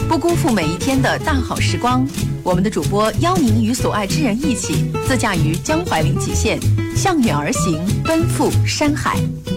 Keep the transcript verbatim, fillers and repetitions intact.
不辜负每一天的大好时光。我们的主播邀您与所爱之人一起，自驾于江淮临济县，向远而行，奔赴山海。